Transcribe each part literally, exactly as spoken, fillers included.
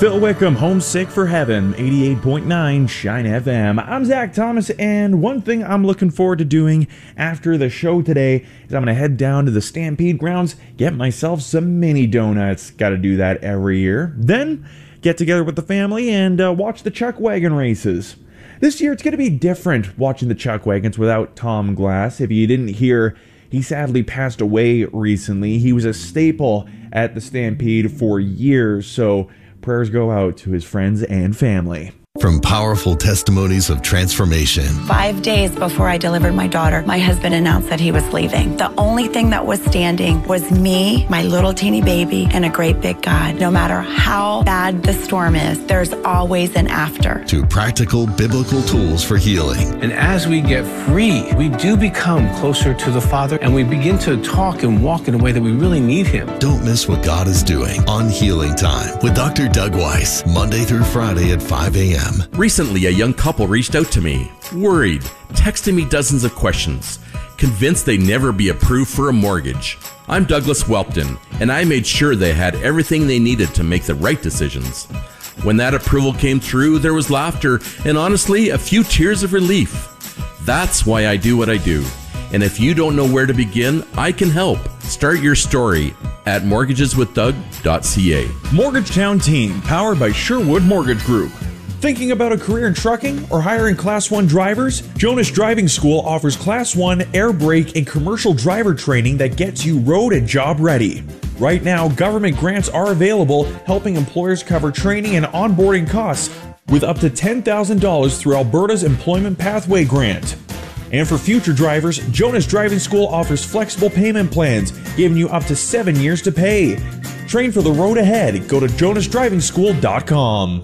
Phil Wickham, Homesick for Heaven, eighty-eight point nine Shine F M. I'm Zach Thomas, and one thing I'm looking forward to doing after the show today is I'm going to head down to the Stampede grounds, get myself some mini donuts. Got to do that every year. Then get together with the family and uh, watch the Chuck Wagon races. This year it's going to be different watching the Chuck Wagons without Tom Glass. If you didn't hear, he sadly passed away recently. He was a staple at the Stampede for years, so prayers go out to his friends and family. From powerful testimonies of transformation. Five days before I delivered my daughter, my husband announced that he was leaving. The only thing that was standing was me, my little teeny baby, and a great big God. No matter how bad the storm is, there's always an after. To practical biblical tools for healing. And as we get free, we do become closer to the Father, and we begin to talk and walk in a way that we really need Him. Don't miss what God is doing on Healing Time with Doctor Doug Weiss, Monday through Friday at five a.m. Recently, a young couple reached out to me, worried, texting me dozens of questions, convinced they'd never be approved for a mortgage. I'm Douglas Welpton, and I made sure they had everything they needed to make the right decisions. When that approval came through, there was laughter and honestly, a few tears of relief. That's why I do what I do. And if you don't know where to begin, I can help. Start your story at mortgages with doug dot c a. Mortgagetown Team, powered by Sherwood Mortgage Group. Thinking about a career in trucking or hiring Class one drivers? Jonas Driving School offers Class one air brake and commercial driver training that gets you road and job ready. Right now, government grants are available, helping employers cover training and onboarding costs with up to ten thousand dollars through Alberta's Employment Pathway Grant. And for future drivers, Jonas Driving School offers flexible payment plans, giving you up to seven years to pay. Train for the road ahead. Go to jonas driving school dot com.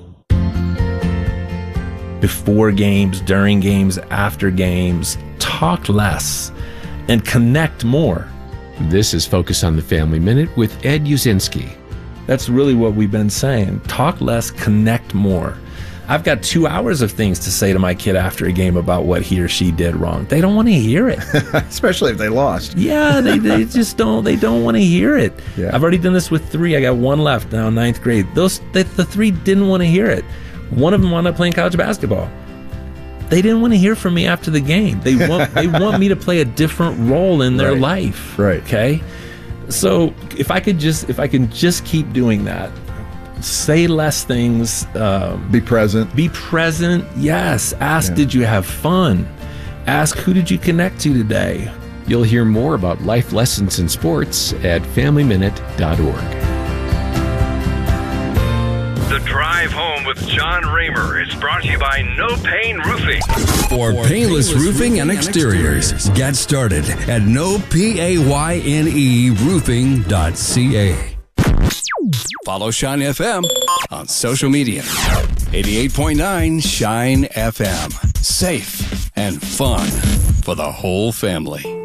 Before games, during games, after games, talk less and connect more. This is Focus on the Family Minute with Ed Uzinski. That's really what we've been saying. Talk less, connect more. I've got two hours of things to say to my kid after a game about what he or she did wrong. They don't want to hear it. Especially if they lost. Yeah, they, they just don't, they don't want to hear it. Yeah. I've already done this with three. I got one left now, ninth grade. Those, they, the three didn't want to hear it. One of them wound up playing college basketball. They didn't want to hear from me after the game. They want they want me to play a different role in their right. life. Right. Okay. So if I could just if I can just keep doing that, say less things. Um, be present. Be present. Yes. Ask, yeah. did you have fun? Ask, who did you connect to today? You'll hear more about life lessons in sports at family minute dot org. The Drive Home with John Raymer is brought to you by No Pain Roofing. For painless roofing and exteriors, get started at no payne roofing dot c a. Follow Shine F M on social media. eighty-eight point nine Shine F M. Safe and fun for the whole family.